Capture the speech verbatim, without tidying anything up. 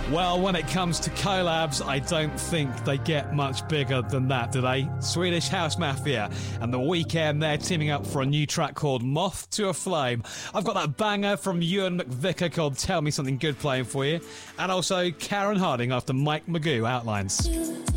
Well, when it comes to collabs, I don't think they get much bigger than that, do they? Swedish House Mafia and The Weeknd, they're teaming up for a new track called Moth to a Flame. I've got that banger from Ewan McVicker called Tell Me Something Good playing for you, and also Karen Harding after Mike Magoo outlines.